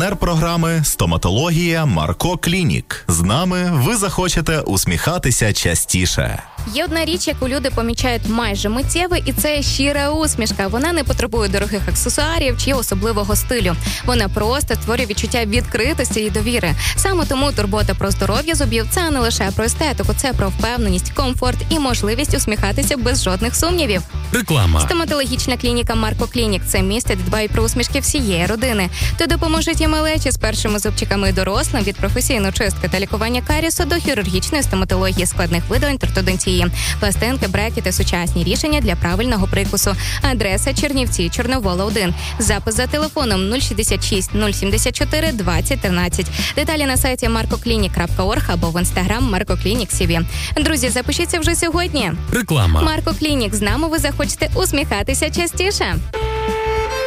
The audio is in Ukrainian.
Партнер програми «Стоматологія Марко Клінік». З нами ви захочете усміхатися частіше. Є одна річ, яку люди помічають майже миттєво, і це щира усмішка. Вона не потребує дорогих аксесуарів чи особливого стилю. Вона просто створює відчуття відкритості і довіри. Саме тому турбота про здоров'я зубів – це не лише про естетику, це про впевненість, комфорт і можливість усміхатися без жодних сумнівів. Реклама. Стоматологічна клініка Марко Клінік – це місце, де дбають про усмішки всієї родини. Де допоможуть і малечі з першими зубчиками і дорослим від професійної чистки та лікування карісу до хірургічної стоматології, складних видалень та ортодонтії. Пластинки, брекети, сучасні рішення для правильного прикусу. Адреса Чернівці, Чорновола 1. Запис за телефоном 066 074 2013. Деталі на сайті markoclinic.org або в інстаграм Marco Clinic CV. Друзі, запишіться вже сьогодні. Реклама. Марко Клінік. З нами ви захочете усміхатися частіше.